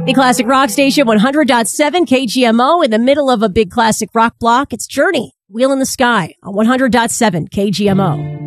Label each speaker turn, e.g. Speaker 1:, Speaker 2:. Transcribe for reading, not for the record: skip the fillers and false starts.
Speaker 1: The Classic Rock Station, 100.7 KGMO, in the middle of a big classic rock block. It's Journey, Wheel in the Sky on 100.7 KGMO.